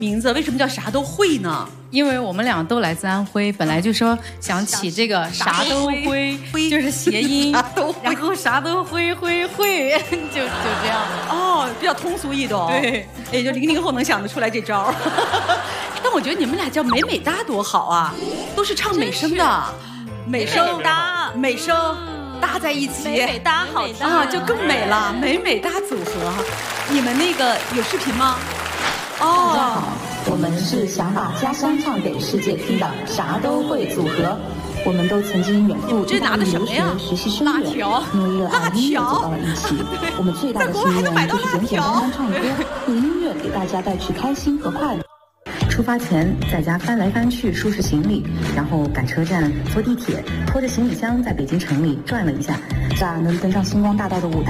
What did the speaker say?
名字，为什么叫啥都会呢？ 因为我们俩都来自安徽，本来就说想起这个啥都会，就是谐音，然后啥都会，就这样。 哦，比较通俗易懂。 对， 也就00后能想得出来这招。但我觉得你们俩叫美美哒多好啊，都是唱美声的，美声搭， 美声搭在一起， 美美哒好听啊，就更美了，美美哒组合。你们那个有视频吗？ 大家好，我们是想把家乡唱给世界听的啥都会组合。我们都曾经远赴意大利留学学习声乐，因为热爱音乐走到了一起。我们最大的心愿就是简简单单唱歌，用音乐给大家带去开心和快乐。出发前在家翻来翻去收拾行李，然后赶车站、坐地铁，拖着行李箱在北京城里转了一下，能登上星光大道的舞台。